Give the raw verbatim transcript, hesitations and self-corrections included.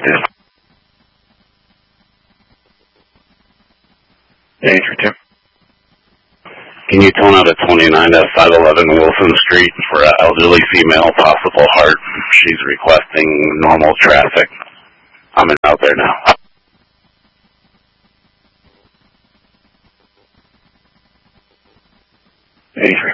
two. eight three two. Can you tone out at twenty-nine at five eleven Wilson Street for an elderly female, possible heart? She's requesting normal traffic. I'm in out there now. eight three.